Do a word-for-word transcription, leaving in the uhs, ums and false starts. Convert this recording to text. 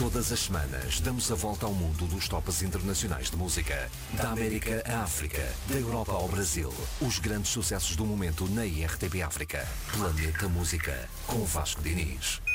Todas as semanas damos a volta ao mundo dos tops internacionais de música. Da América à África, da Europa ao Brasil. Os grandes sucessos do momento na I R T P África. Planeta Música, com Vasco Diniz.